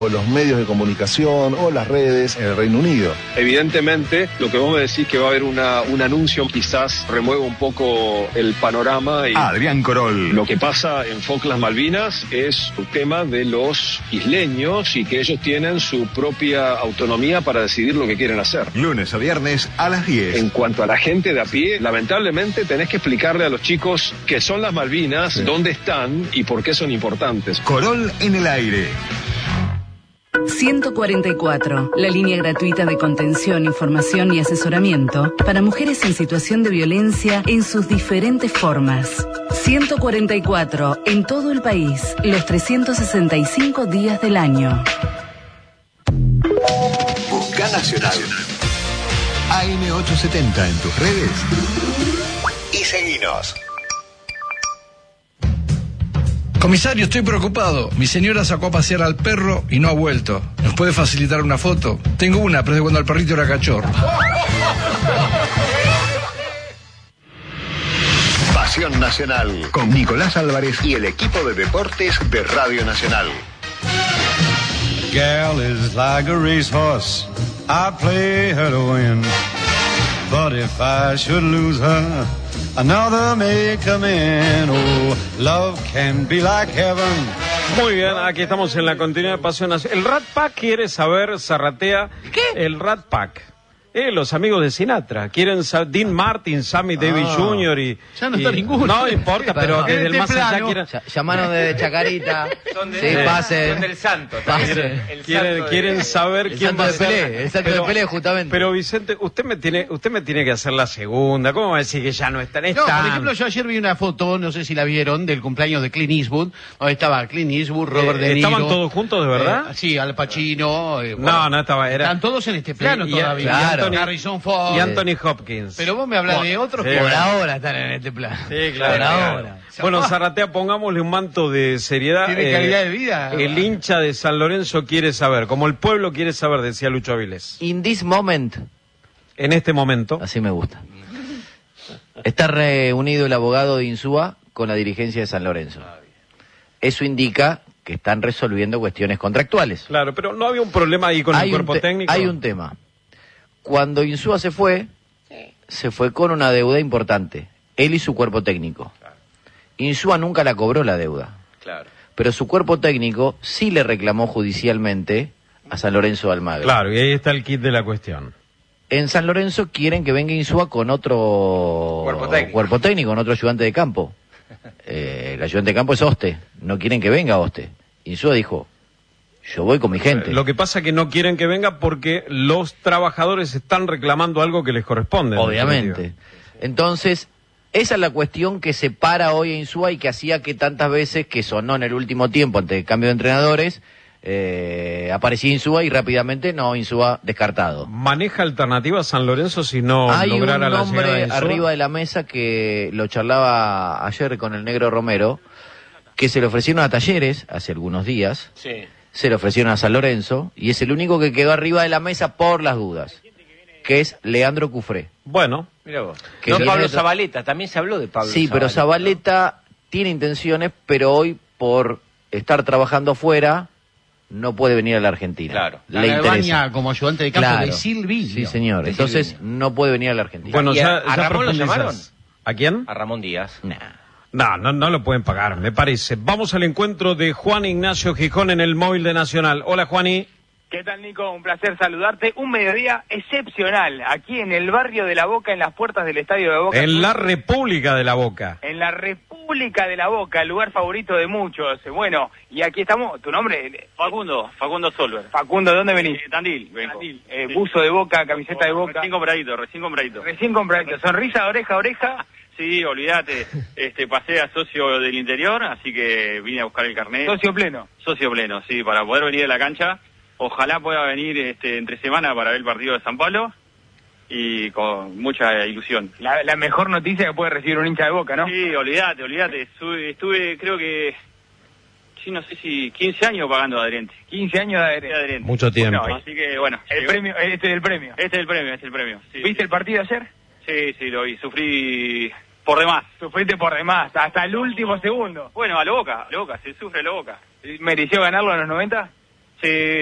o los medios de comunicación o las redes en el Reino Unido. Evidentemente, lo que vos me decís que va a haber un anuncio quizás remueva un poco el panorama. Y Adrián Corol. Lo que pasa en Falklands Malvinas es un tema de los isleños y que ellos tienen su propia autonomía para decidir lo que quieren hacer. Lunes a viernes a las 10. En cuanto a la gente de a pie, lamentablemente tenés que explicarle a los chicos qué son las Malvinas, sí, dónde están y por qué son importantes. Corol en el aire. 144, la línea gratuita de contención, información y asesoramiento para mujeres en situación de violencia en sus diferentes formas. 144, en todo el país, los 365 días del año. Busca Nacional. AM870 en tus redes y seguinos. Comisario, estoy preocupado. Mi señora sacó a pasear al perro y no ha vuelto. ¿Nos puede facilitar una foto? Tengo una, pero es de cuando el perrito era cachorro. Pasión Nacional con Nicolás Álvarez y el equipo de deportes de Radio Nacional. Gal is like a racehorse. I play her to win. But if I should lose her, another may come in. Oh, love can be like heaven. Muy bien, aquí estamos en la continuidad de Pasión Nacional. El Rat Pack quiere saber, Zarratea. ¿Qué? El Rat Pack. Los amigos de Sinatra quieren saber, Dean Martin, Sammy Davis Jr. y... Ya no está ninguno. No importa, pero que del más allá quieren... Llamaron de Chacarita. Sí, pase. Son del Santo. Quieren saber quién va a ser. El santo de Pelé, justamente. Pero Vicente, usted me tiene que hacer la segunda. ¿Cómo va a decir que ya no están? No, por ejemplo, yo ayer vi una foto, no sé si la vieron, del cumpleaños de Clint Eastwood, donde estaba Clint Eastwood, Robert De Niro. ¿Estaban todos juntos, de verdad? Sí, Al Pacino. Bueno, no estaba. Están todos en este plano todavía. Claro. Harrison Ford. Y Anthony Hopkins. Pero vos me hablas de otros que... Por ahora están en este plano. Sí, claro. Por ahora. Bueno, Zarratea, pongámosle un manto de seriedad. Tiene calidad de vida. El hincha de San Lorenzo quiere saber, como el pueblo quiere saber, decía Lucho Avilés. In this moment. En este momento. Así me gusta. Está reunido el abogado de Insúa con la dirigencia de San Lorenzo. Eso indica que están resolviendo cuestiones contractuales. Claro, pero no había un problema ahí con el cuerpo técnico. Hay un tema. Cuando Insúa se fue con una deuda importante. Él y su cuerpo técnico. Claro. Insúa nunca la cobró la deuda. Claro. Pero su cuerpo técnico sí le reclamó judicialmente a San Lorenzo de Almagro. Claro, y ahí está el kit de la cuestión. En San Lorenzo quieren que venga Insúa con otro cuerpo técnico, con otro ayudante de campo. El ayudante de campo es Oste. No quieren que venga Oste. Insúa dijo, yo voy con mi gente. Lo que pasa es que no quieren que venga porque los trabajadores están reclamando algo que les corresponde. Obviamente. Entonces, esa es la cuestión que separa hoy a Insúa y que hacía que tantas veces, que sonó en el último tiempo ante el cambio de entrenadores, aparecía Insúa y rápidamente Insúa descartado. ¿Maneja alternativas San Lorenzo si no lograra la llegada de Insúa? Hay un nombre arriba de la mesa que lo charlaba ayer con el negro Romero, que se le ofrecieron a Talleres hace algunos días. Sí. Se le ofrecieron a San Lorenzo y es el único que quedó arriba de la mesa por las dudas, que es Leandro Cufré. Bueno, mira vos. No Pablo Zabaleta, también se habló de Pablo Zabaleta. Sí, pero Zabaleta tiene intenciones, pero hoy por estar trabajando afuera no puede venir a la Argentina. Claro. Le interesa. Como ayudante de campo de Silvio. Sí, señor. Entonces no puede venir a la Argentina. Bueno, ¿A Ramón lo llamaron? ¿A quién? A Ramón Díaz. No lo pueden pagar, me parece. Vamos al encuentro de Juan Ignacio Gijón en el móvil de Nacional. Hola, Juani. ¿Qué tal, Nico? Un placer saludarte. Un mediodía excepcional, aquí en el barrio de La Boca, en las puertas del estadio de Boca. En la República de La Boca. En la República de La Boca, el lugar favorito de muchos. Bueno, y aquí estamos, ¿tu nombre? Facundo Solver. Facundo, ¿de dónde venís? Tandil. Buzo de Boca, camiseta de Boca. Recién compradito. Sonrisa oreja a oreja. Sí, olvídate, pasé a socio del interior, así que vine a buscar el carnet. ¿Socio pleno? Socio pleno, sí, para poder venir a la cancha. Ojalá pueda venir entre semana para ver el partido de San Pablo y con mucha ilusión. La mejor noticia que puede recibir un hincha de Boca, ¿no? Sí, olvídate. Estuve creo que, sí, no sé si 15 años pagando de adherente. 15 años de adherente. Mucho tiempo. Bueno, así que bueno. El premio, este es el premio. Este es el premio. Sí, ¿Viste el partido ayer? Sí, lo vi. Sufrí por demás. Sufriste por demás, hasta el último segundo. Bueno, a lo Boca, se sufre a lo Boca. ¿Mereció ganarlo en los 90? se